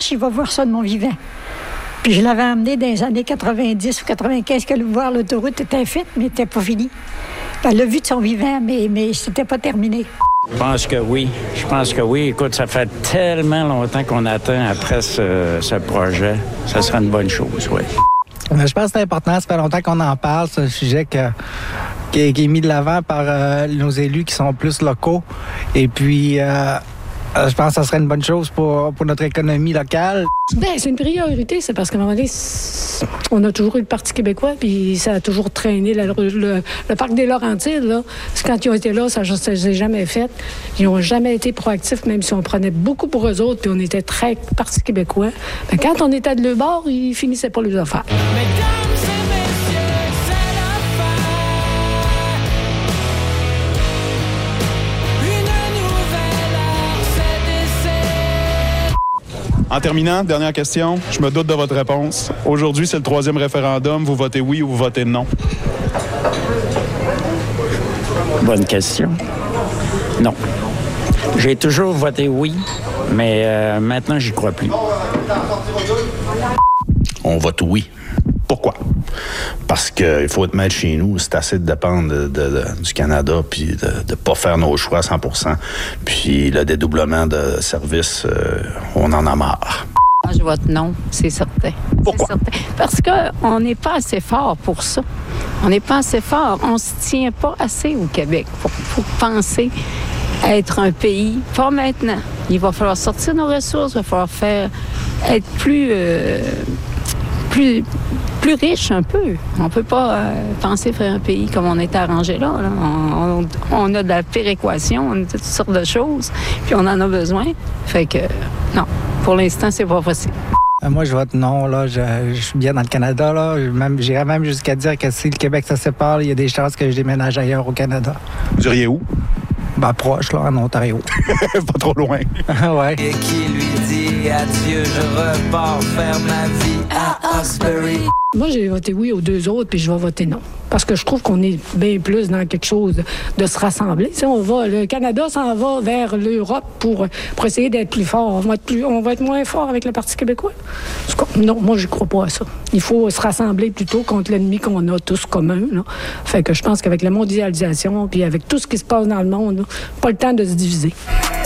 s'il va voir ça de mon vivant. Puis je l'avais emmené dans les années 90 ou 95, que voir l'autoroute était faite, mais n'était pas finie. Elle l'a vu de son vivant, mais c'était pas terminé. Je pense que oui. Écoute, ça fait tellement longtemps qu'on attend après ce projet. Ça serait une bonne chose, oui. Je pense que c'est important. Ça fait longtemps qu'on en parle. C'est un sujet qui est mis de l'avant par nos élus qui sont plus locaux. Et puis, je pense que ça serait une bonne chose pour notre économie locale. Bien, c'est une priorité, c'est parce qu'à un moment donné, on a toujours eu le Parti québécois, puis ça a toujours traîné. Le parc des Laurentides, là, quand ils ont été là, ça ne s'est jamais fait. Ils n'ont jamais été proactifs, même si on prenait beaucoup pour eux autres, puis on était très Parti québécois. Mais quand on était de leur bord, ils finissaient pas les affaires. En terminant, dernière question, je me doute de votre réponse. Aujourd'hui, c'est le 3e référendum. Vous votez oui ou vous votez non? Bonne question. Non. J'ai toujours voté oui, mais maintenant, j'y crois plus. On vote oui. Pourquoi? Parce qu'il faut être maître chez nous. C'est assez de dépendre du Canada puis de ne pas faire nos choix à 100%. Puis le dédoublement de services, on en a marre. Moi, je vote non, c'est certain. Pourquoi? C'est certain. Parce qu'on n'est pas assez fort pour ça. On n'est pas assez fort. On ne se tient pas assez au Québec pour penser être un pays. Pas maintenant. Il va falloir sortir nos ressources, il va falloir être plus riche un peu. On ne peut pas penser faire un pays comme on est arrangé là. On a de la péréquation, on a toutes sortes de choses, puis on en a besoin. Fait que, non, pour l'instant, c'est pas possible. Moi, je vote non. Là. Je suis bien dans le Canada. Là. J'irais même jusqu'à dire que si le Québec se sépare, il y a des chances que je déménage ailleurs au Canada. Vous iriez où? Ben, proche, là, en Ontario. Pas trop loin. Ouais. Et qui lui dit adieu, je repars faire ma vie à Osbury. Moi, j'ai voté oui aux deux autres, puis je vais voter non. Parce que je trouve qu'on est bien plus dans quelque chose de se rassembler. Tu sais, le Canada s'en va vers l'Europe pour essayer d'être plus fort. On va être moins fort avec le Parti québécois. Non, moi, je ne crois pas à ça. Il faut se rassembler plutôt contre l'ennemi qu'on a tous commun. Là. Fait que je pense qu'avec la mondialisation, puis avec tout ce qui se passe dans le monde, là, pas le temps de se diviser.